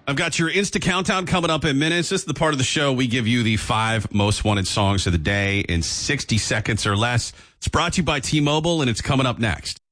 I've got your Insta Countdown coming up in minutes. This is the part of the show we give you the 5 most wanted songs of the day in 60 seconds or less. It's brought to you by T-Mobile, and it's coming up next.